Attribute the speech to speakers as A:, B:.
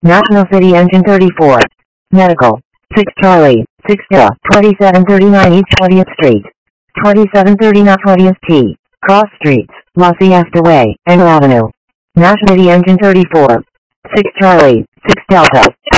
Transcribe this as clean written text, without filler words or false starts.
A: National City Engine 34. Medical. 6 Charlie, 6 Delta, 2739 East 20th Street. 2739 20th T. Cross Streets, Lafayette Way, Engel Avenue. National City Engine 34. 6 Charlie, 6 Delta,